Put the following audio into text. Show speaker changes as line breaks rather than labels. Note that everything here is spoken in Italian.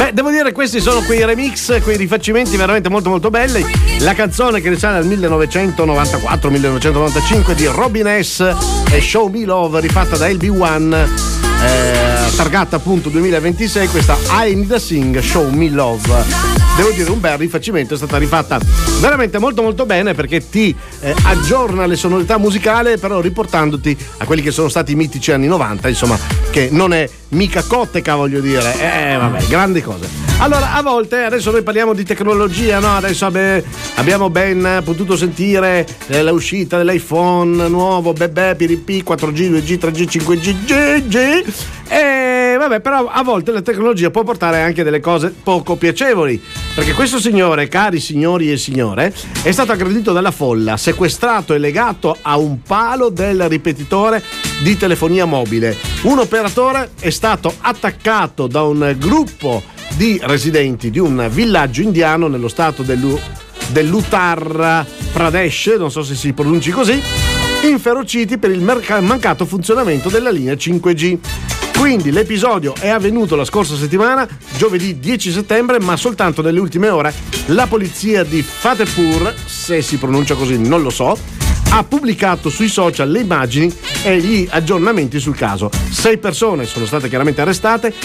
Beh, devo dire, questi sono quei remix, quei rifacimenti veramente molto molto belli. La canzone che risale al 1994-1995 di Robin S. e Show Me Love, rifatta da LB1, targata appunto 2026, questa I Need a Sing Show Me Love. Devo dire, un bel rifacimento, è stata rifatta veramente molto molto bene, perché ti aggiorna le sonorità musicali, però riportandoti a quelli che sono stati i mitici anni 90, insomma, che non è mica Cotteca, voglio dire. Vabbè, grandi cose. Allora, a volte, adesso noi parliamo di tecnologia, no? Adesso abbiamo ben potuto sentire l'uscita dell'iPhone nuovo, bebè, piripì, 4G, 2G, 3G, 5G, GG. E vabbè, però a volte la tecnologia può portare anche delle cose poco piacevoli, perché questo signore, cari signori e signore, è stato aggredito dalla folla, sequestrato e legato a un palo del ripetitore di telefonia mobile. Un operatore è stato attaccato da un gruppo di residenti di un villaggio indiano nello stato dell'Uttar Pradesh, non so se si pronunci così, inferociti per il mancato funzionamento della linea 5G. Quindi l'episodio è avvenuto la scorsa settimana, giovedì 10 settembre, ma soltanto nelle ultime ore la polizia di Fatehpur, se si pronuncia così non lo so, ha pubblicato sui social le immagini e gli aggiornamenti sul caso. 6 persone sono state chiaramente arrestate,